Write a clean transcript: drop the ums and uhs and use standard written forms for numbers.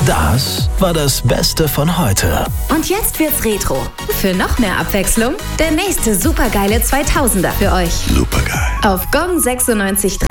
Das war das Beste von heute. Und jetzt wird's Retro. Für noch mehr Abwechslung, der nächste supergeile 2000er für euch. Supergeil. Auf Gong 96.3.